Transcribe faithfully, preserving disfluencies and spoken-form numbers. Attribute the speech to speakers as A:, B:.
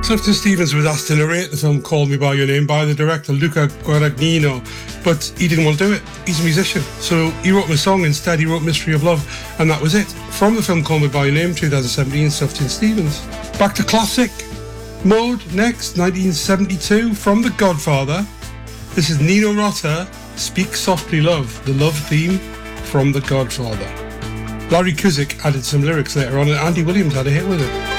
A: Sufjan Stevens was asked to narrate the film Call Me By Your Name by the director Luca Guadagnino, but he didn't want to do it. He's a musician, so he wrote him a song instead. He wrote Mystery of Love, and that was it. From the film Call Me By Your Name, twenty seventeen, Sufjan Stevens. Back to classic mode next, nineteen seventy-two, from The Godfather. This is Nino Rota, Speak Softly Love, the love theme from The Godfather. Larry Kuzik added some lyrics later on, and Andy Williams had a hit with it.